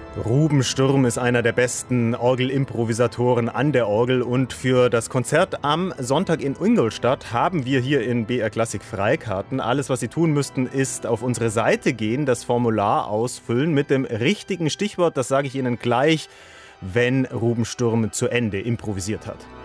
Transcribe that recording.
Ruben Sturm ist einer der besten Orgelimprovisatoren an der Orgel und für das Konzert am Sonntag in Ingolstadt haben wir hier in BR Klassik Freikarten. Alles, was Sie tun müssten, ist auf unsere Seite gehen, das Formular ausfüllen mit dem richtigen Stichwort. Das sage ich Ihnen gleich, wenn Ruben Sturm zu Ende improvisiert hat.